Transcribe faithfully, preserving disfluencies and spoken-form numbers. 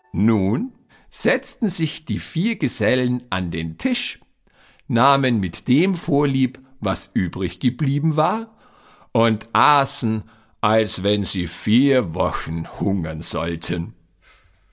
Nun setzten sich die vier Gesellen an den Tisch, nahmen mit dem vorlieb, was übrig geblieben war, und aßen, als wenn sie vier Wochen hungern sollten.